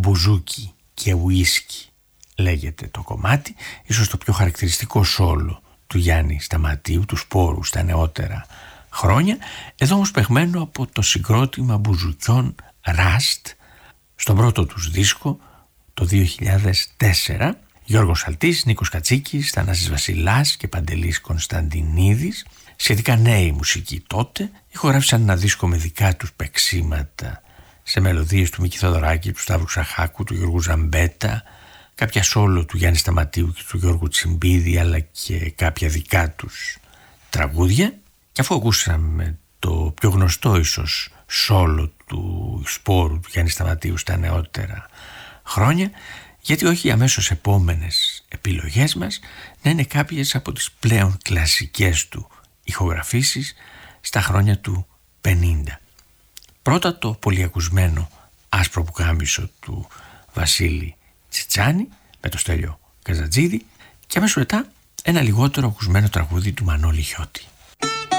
«Μπουζούκι και ουίσκι» λέγεται το κομμάτι, ίσως το πιο χαρακτηριστικό σόλο του Γιάννη Σταματίου, του Σπόρου στα νεότερα χρόνια, εδώ όμως παιγμένο από το συγκρότημα μπουζουκιών Ραστ στον πρώτο τους δίσκο το 2004. Γιώργος Σαλτής, Νίκος Κατσίκης, Θανάσης Βασιλάς και Παντελής Κωνσταντινίδης, σχετικά νέοι μουσικοί τότε, ηχογράφησαν ένα δίσκο με δικά τους παίξήματα σε μελωδίες του Μίκη Θοδωράκη, του Σταύρου Ξαχάκου, του Γιώργου Ζαμπέτα, κάποια σόλο του Γιάννη Σταματίου και του Γιώργου Τσιμπίδη, αλλά και κάποια δικά τους τραγούδια. Και αφού ακούσαμε το πιο γνωστό ίσως σόλο του Σπόρου του Γιάννη Σταματίου στα νεότερα χρόνια, γιατί όχι οι αμέσως επόμενες επιλογές μας να είναι κάποιες από τις πλέον κλασικές του ηχογραφήσεις στα χρόνια του 50. Πρώτα το πολυακουσμένο «Άσπρο πουκάμισο» του Βασίλη Τσιτσάνη με το Στέλιο Καζατζίδη και αμέσως μετά ένα λιγότερο ακουσμένο τραγούδι του Μανώλη Χιώτη.